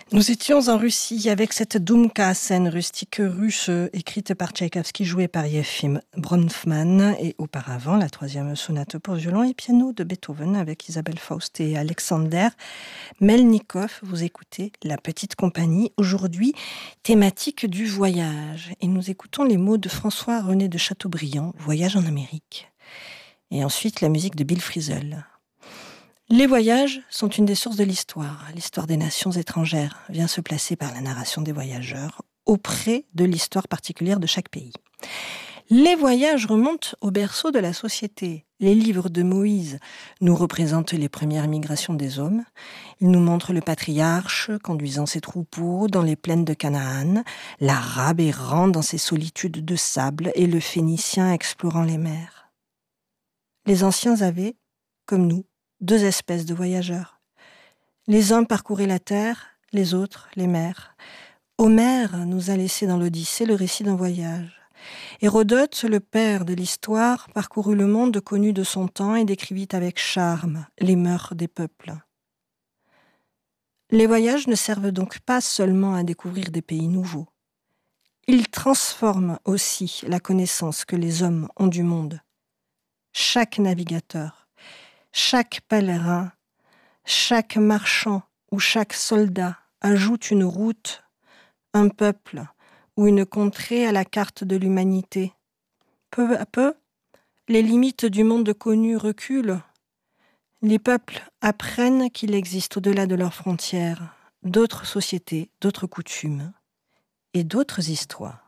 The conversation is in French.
Nous étions en Russie avec cette Dumka, scène rustique russe écrite par Tchaïkovski, jouée par Yefim Bronfman, et auparavant la troisième sonate pour violon et piano de Beethoven avec Isabelle Faust et Alexander Melnikov. Vous écoutez La Petite Compagnie, aujourd'hui thématique du voyage. Et nous écoutons les mots de François-René de Chateaubriand, Voyage en Amérique. Et ensuite la musique de Bill Frisell. Les voyages sont une des sources de l'histoire. L'histoire des nations étrangères vient se placer par la narration des voyageurs auprès de l'histoire particulière de chaque pays. Les voyages remontent au berceau de la société. Les livres de Moïse nous représentent les premières migrations des hommes. Ils nous montrent le patriarche conduisant ses troupeaux dans les plaines de Canaan, l'arabe errant dans ses solitudes de sable et le phénicien explorant les mers. Les anciens avaient, comme nous, deux espèces de voyageurs. Les uns parcouraient la terre, les autres les mers. Homère nous a laissé dans l'Odyssée le récit d'un voyage. Hérodote, le père de l'histoire, parcourut le monde connu de son temps et décrivit avec charme les mœurs des peuples. Les voyages ne servent donc pas seulement à découvrir des pays nouveaux. Ils transforment aussi la connaissance que les hommes ont du monde. Chaque navigateur, chaque pèlerin, chaque marchand ou chaque soldat ajoute une route, un peuple ou une contrée à la carte de l'humanité. Peu à peu, les limites du monde connu reculent. Les peuples apprennent qu'il existe au-delà de leurs frontières d'autres sociétés, d'autres coutumes et d'autres histoires.